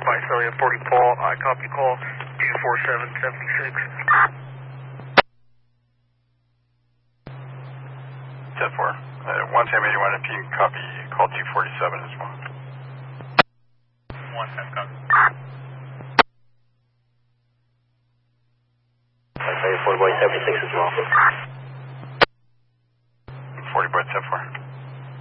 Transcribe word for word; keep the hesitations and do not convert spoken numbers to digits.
five seven forty Paul, I copy call two four seven seven six. ten four. Uh, one ten eighty-one, if you can copy, call two forty-seven as well. one ten copy. forty by seventy-six as well. forty by ten four.